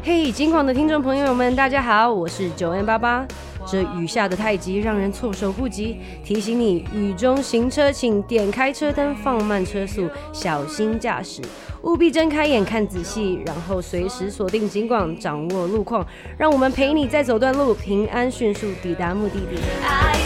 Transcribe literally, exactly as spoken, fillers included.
嘿，金广的听众朋友们，大家好，我是九 N 八八。这雨下的太急，让人措手不及。提醒你，雨中行车，请点开车灯，放慢车速，小心驾驶。务必睁开眼看仔细，然后随时锁定警广，掌握路况，让我们陪你在走段路，平安迅速抵达目的地。